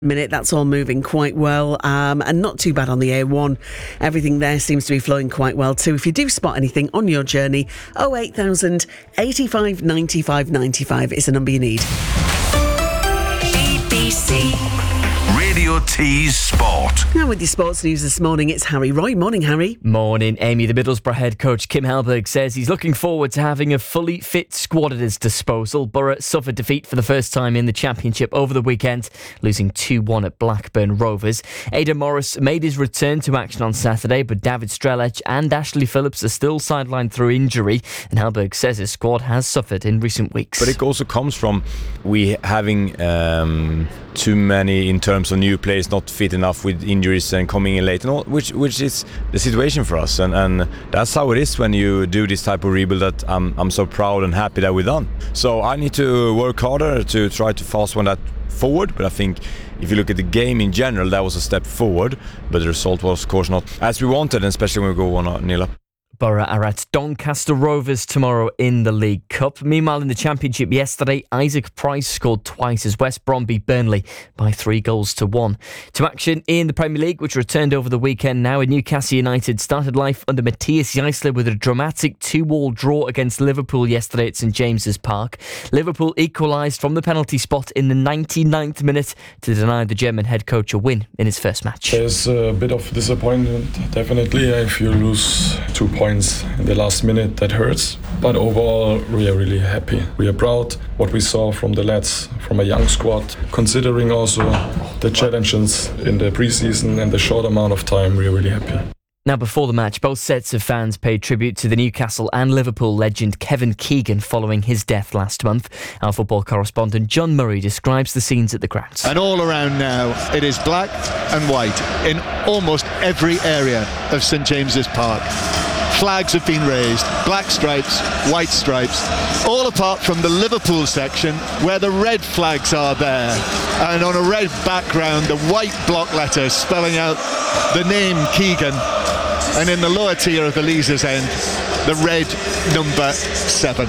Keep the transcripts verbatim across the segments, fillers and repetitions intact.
minute. That's all moving quite well, um, and not too bad on the A one. Everything there seems to be flowing quite well too. If you do spot anything on your journey, oh eight thousand, eighty-five, ninety-five, ninety-five is the number you need. B B C Radio T's Sport. Now with your sports news this morning, it's Harry Roy. Morning, Harry. Morning, Amy. The Middlesbrough head coach Kim Hellberg says he's looking forward to having a fully fit squad at his disposal. Borough suffered defeat for the first time in the Championship over the weekend, losing two one at Blackburn Rovers. Aidan Morris made his return to action on Saturday, but David Strelec and Ashley Phillips are still sidelined through injury, and Hellberg says his squad has suffered in recent weeks. But it also comes from we having um, too many in terms of new players not fit enough with injuries and coming in late and all, which which is the situation for us, and, and that's how it is when you do this type of rebuild that I'm, I'm so proud and happy that we've done. So I need to work harder to try to fast one that forward, but I think if you look at the game in general, that was a step forward, but the result was of course not as we wanted, and especially when we go one nil up. Borough are at Doncaster Rovers tomorrow in the League Cup. Meanwhile, in the Championship yesterday, Isaac Price scored twice as West Brom beat Burnley by three goals to one. To action in the Premier League, which returned over the weekend now, Newcastle United started life under Matthias Jaissle with a dramatic two-all draw against Liverpool yesterday at St James's Park. Liverpool equalised from the penalty spot in the ninety-ninth minute to deny the German head coach a win in his first match. There's a bit of disappointment, definitely. If you lose two points in the last minute, that hurts, but overall we are really happy. We are proud what we saw from the lads, from a young squad, considering also the challenges in the pre-season and the short amount of time. We are really happy. Now, before the match, both sets of fans paid tribute to the Newcastle and Liverpool legend Kevin Keegan following his death last month. Our football correspondent John Murray describes the scenes at the grounds. And all around now, it is black and white in almost every area of St James's Park. Flags have been raised, black stripes, white stripes, all apart from the Liverpool section where the red flags are there. And on a red background, the white block letters spelling out the name Keegan. And in the lower tier of the Leazes end, the red number seven.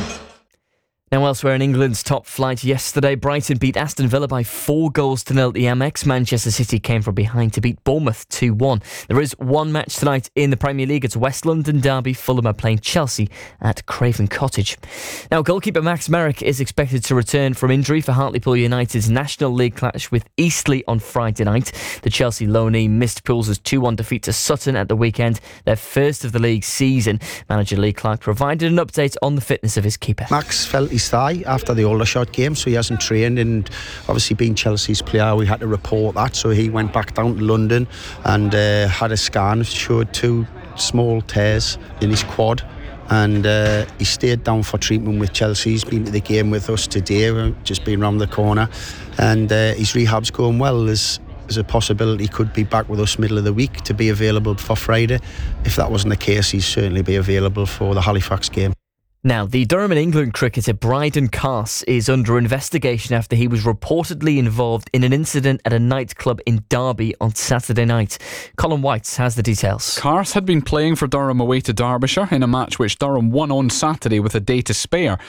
Now elsewhere in England's top flight yesterday, Brighton beat Aston Villa by four goals to nil at the Amex. Manchester City came from behind to beat Bournemouth two one. There is one match tonight in the Premier League. It's West London derby. Fulham are playing Chelsea at Craven Cottage. Now goalkeeper Max Merrick is expected to return from injury for Hartlepool United's National League clash with Eastleigh on Friday night. The Chelsea loanee missed Pool's two one defeat to Sutton at the weekend, their first of the league season. Manager Lee Clark provided an update on the fitness of his keeper. Max felt his thigh after the Aldershot game, so he hasn't trained, and obviously being Chelsea's player we had to report that, so he went back down to London and uh, had a scan, showed two small tears in his quad, and uh, he stayed down for treatment with Chelsea. He's been to the game with us today, we've just been round the corner, and uh, his rehab's going well. There's There's a possibility he could be back with us middle of the week to be available for Friday. If that wasn't the case, he'd certainly be available for the Halifax game. Now, the Durham and England cricketer Bryden Carse is under investigation after he was reportedly involved in an incident at a nightclub in Derby on Saturday night. Colin White has the details. Carse had been playing for Durham away to Derbyshire in a match which Durham won on Saturday with a day to spare